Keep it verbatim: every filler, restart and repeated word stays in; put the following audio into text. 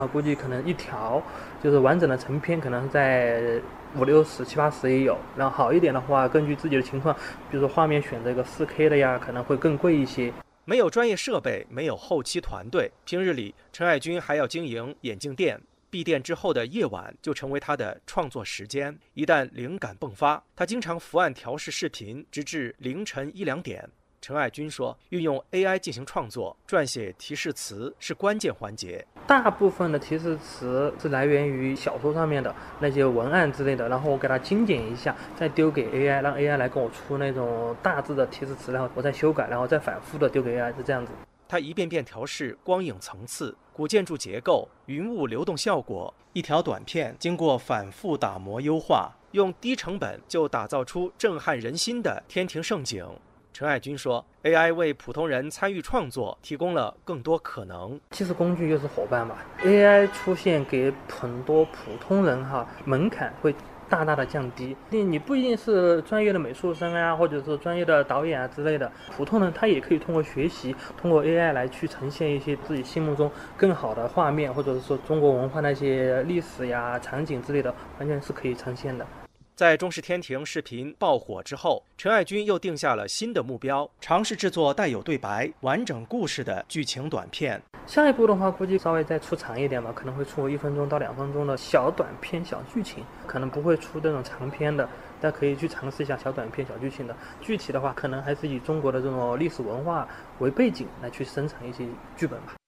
啊，估计可能一条就是完整的成片，可能在五六十、七八十也有。然后好一点的话，根据自己的情况，比如说画面选这个四 K 的呀，可能会更贵一些。 没有专业设备，没有后期团队，平日里陈爱军还要经营眼镜店。闭店之后的夜晚就成为他的创作时间。一旦灵感迸发，他经常伏案调试视频，直至凌晨一两点。陈爱军说，运用 A I 进行创作，撰写提示词是关键环节。 大部分的提示词是来源于小说上面的那些文案之类的，然后我给它精简一下，再丢给 A I， 让 A I 来跟我出那种大致的提示词，然后我再修改，然后再反复的丢给 A I， 是这样子。 他一遍遍调试光影层次、古建筑结构、云雾流动效果，一条短片经过反复打磨优化，用低成本就打造出震撼人心的天庭盛景。陈爱军说 ，A I 为普通人参与创作提供了更多可能。 其实工具就是伙伴吧 ，A I 出现给很多普通人哈门槛会大大的降低。你你不一定是专业的美术生啊，或者是专业的导演啊之类的，普通人他也可以通过学习，通过 A I 来去呈现一些自己心目中更好的画面，或者是说中国文化那些历史呀、场景之类的，完全是可以呈现的。 在中视天庭视频爆火之后，陈爱军又定下了新的目标，尝试制作带有对白、完整故事的剧情短片。 下一步的话，估计稍微再出长一点吧，可能会出一分钟到两分钟的小短片、小剧情，可能不会出这种长片的，大家可以去尝试一下小短片、小剧情的。具体的话，可能还是以中国的这种历史文化为背景来去生产一些剧本吧。